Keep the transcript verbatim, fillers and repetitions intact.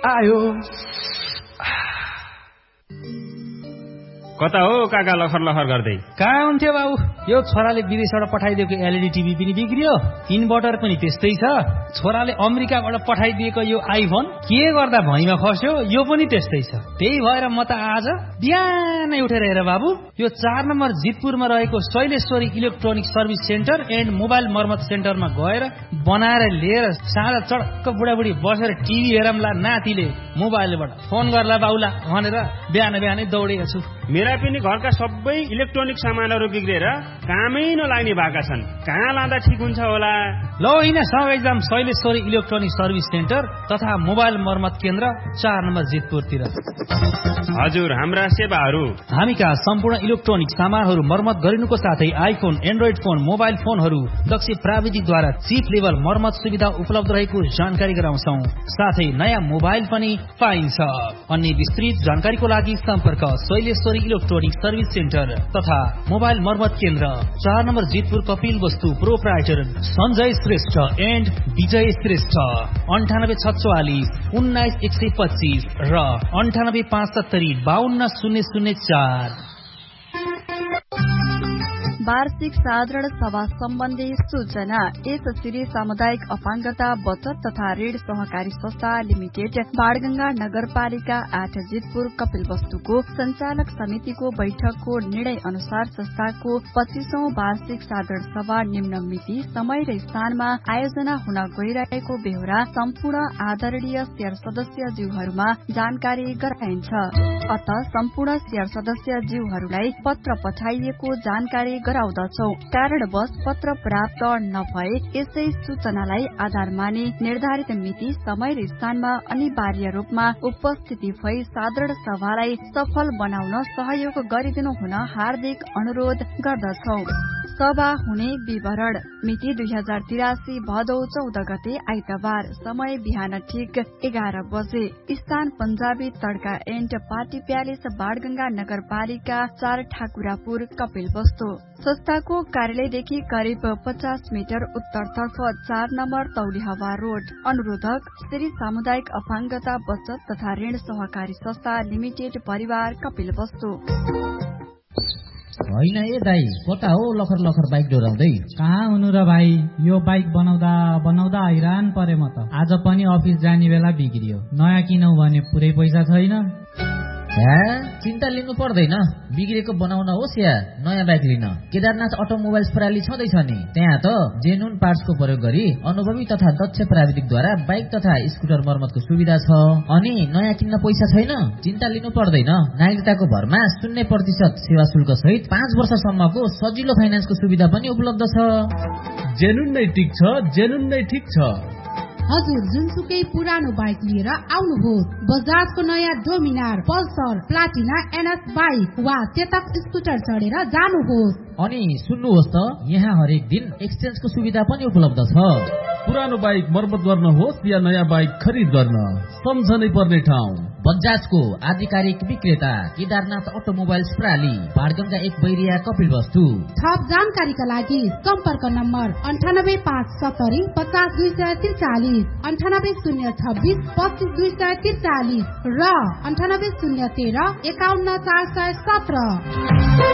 आयो। कता हो काका लखर लखर गर्दै? कहाँ हुन्थ्यो बाबु? यो छोराले विदेशबाट पठाइदिएको एलइडी टिभी पनि बिग्रियो, इन्भर्टर पनि त्यस्तै छ। छोराले अमेरिकाबाट पठाइदिएको यो आइफोन के गर्दा भैँमा खस्यो, यो पनि त्यस्तै छ। त्यही भएर म त आज बिहानै उठेर हेर बाबु, यो चार नम्बर जितपुरमा रहेको Shaileshwari electronic service centre and mobile मर्मत सेन्टरमा गएर बनाएर लिएर साँझ चडक्क बुढाबुढी बसेर टिभी हेरमला, नातिले मोबाइलबाट फोन गर्ला बाउला भनेर बिहान बिहानै दौडेको छु। मेरा पनि घरका सबै इलेक्ट्रोनिक सामानहरू बिग्रेर कामै नलाग्ने भएका छन्। कहाँ लाँदा ठिक हुन्छ होला? ल होइन, सँगै जाम शैलेश्वरी इलेक्ट्रोनिक सर्भिस सेन्टर तथा मोबाइल मर्मत केन्द्र चार नम्बर जितपुरतिर। हजुर, हाम्रा सेवाहरू हामीका सम्पूर्ण इलेक्ट्रोनिक सामानहरू मर्मत गरिनुको साथै आइफोन, एन्ड्रोइड फोन, मोबाइल फोनहरू दक्ष प्राविधिकद्वारा चिप लेभल मर्मत सुविधा उपलब्ध रहेको जानकारी गराउँछौ। साथै नयाँ मोबाइल पनि पाइन्छ। अन्य विस्तृत जानकारीको लागि सम्पर्क शैलेश्वरी इलेक्ट्रोनिक सर्भिस सेन्टर तथा मोबाइल मर्मत केन्द्र चार नम्बर जितपुर कपिल वस्तु प्रोप्राइटर सञ्जय श्रेष्ठ एन्ड विजय श्रेष्ठ अन्ठानब्बे छत्वालिस उन्नाइस एक सय पच्चिस र अन्ठानब्बे पाँच सत्तरी बाहन्न शून्य शून्य चार। वार्षिक साधारण सभा सम्बन्धी सूचना। यस श्री सामुदायिक अपाङ्गता बचत तथा ऋण सहकारी संस्था लिमिटेड बाणगंगा नगरपालिका आठ जितपुर कपिल वस्तुको संचालक समितिको बैठकको निर्णय अनुसार संस्थाको पच्चीसौं वार्षिक साधारण सभा निम्न मिति, समय र स्थानमा आयोजना हुन गइरहेको बेहोरा सम्पूर्ण आदरणीय शेयर सदस्य ज्यूहरूमा जानकारी गराइन्छ। अत सम्पूर्ण शेयर सदस्य ज्यूहरूलाई पत्र पठाइएको जानकारी गराउँदछौ। कारणवश पत्र प्राप्त नभए यसै सूचनालाई आधार मानि निर्धारित मिति, समय र स्थानमा अनिवार्य रूपमा उपस्थिति भई साधारण सभालाई सफल बनाउन सहयोग गरिदिनु हुन हार्दिक अनुरोध गर्दछौ। सभा हुने विवरण। मिति दुई हजार तिरासी भदौ चौध गते आइतबार। समय बिहान ठिक एघार बजे। स्थान पंजाबी तड्का एन्ड पार्टी प्यालेस बाणगंगा नगरपालिका चार ठाकुरापुर कपिल वस्तु। संस्थाको कार्यालयदेखि करिब पचास मिटर उत्तरतर्फ चार नम्बर तौली हवा रोड। अनुरोधक श्री सामुदायिक अपाङ्गता बचत तथा ऋण सहकारी संस्था लिमिटेड परिवार कपिल वस्तु। होइन ए दाई, कता हो लखर लखर बाइक डोराउँदै? कहाँ हुनु र भाइ, यो बाइक बनाउँदा बनाउँदा हैरान परे म त। आज पनि अफिस जाने बेला बिग्रियो। नयाँ किनौ भने पुरै पैसा छैन। हे, चिन्ता लिनु पर्दैन। बिग्रेको बनाउन होस् या नयाँ बाइक लिन, केदारनाथ अटोमोबाइल्स प्रणाली छँदैछ नि। त्यहाँ त जेनुन पार्ट्सको प्रयोग गरी अनुभवी तथा दक्ष प्राविधिकद्वारा बाइक तथा स्कुटर मर्मतको सुविधा छ। अनि नयाँ किन्न पैसा छैन? चिन्ता लिनु पर्दैन। नागरिकताको भरमा शून्य प्रतिशत सेवा शुल्क सहित पाँच वर्षसम्मको सजिलो फाइनेन्सको सुविधा पनि उपलब्ध छ। जेनुन नै ठिक छ, जेनुन नै ठिक छ। हजुर, जुनसुकै पुरानो बाइक लिएर आउनुहोस्। बजाजको नयाँ Dominar, Pulsar, Platina, NS bike वा चेतक स्कुटर चढेर जानुहोस्। अनि सुन्नुहोस् त, यहाँ हरेक दिन एक्सचेन्जको सुविधा पनि उपलब्ध छ। पुरानो बाइक मर्मत गर्न होस् या नयाँ बाइक खरिद गर्न, सम्झनै पर्ने ठाउँ बजाजको आधिकारिक विक्रेता केदारनाथ अटोमोबाइल्स प्रणाली, बाणगंगा एक बैरिया कपिल वस्तु। थप जानकारीका लागि सम्पर्क नम्बर अन्ठानब्बे पाँच सत्तरी पचास दुई सय त्रिचालिस, अन्ठानब्बे शून्य छब्बिस पच्चिस दुई सय त्रिचालिस र अन्ठानब्बे शून्य तेह्र एकाउन्न चार सय सत्र।